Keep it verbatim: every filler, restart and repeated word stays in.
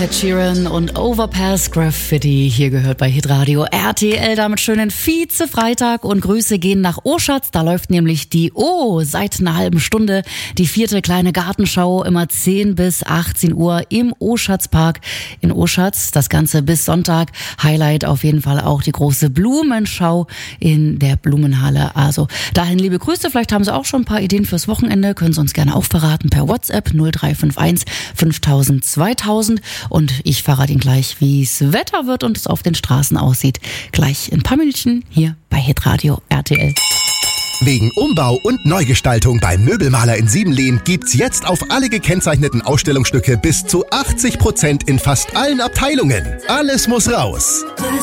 Ed Sheeran und Overpass Graffiti. Hier gehört bei Hitradio R T L damit schönen Vize-Freitag und Grüße gehen nach Oschatz. Da läuft nämlich die O seit einer halben Stunde. Die vierte kleine Gartenschau immer zehn bis achtzehn Uhr im Oschatzpark in Oschatz. Das Ganze bis Sonntag. Highlight auf jeden Fall auch die große Blumenschau in der Blumenhalle. Also dahin liebe Grüße. Vielleicht haben Sie auch schon ein paar Ideen fürs Wochenende. Können Sie uns gerne auch verraten per WhatsApp null drei fünf eins fünftausend zweitausend. Und ich verrate Ihnen gleich, wie es Wetter wird und es auf den Straßen aussieht. Gleich in ein paar Minuten hier bei Hitradio R T L. Wegen Umbau und Neugestaltung beim Möbelmaler in Siebenlehn gibt's jetzt auf alle gekennzeichneten Ausstellungsstücke bis zu achtzig Prozent in fast allen Abteilungen. Alles muss raus.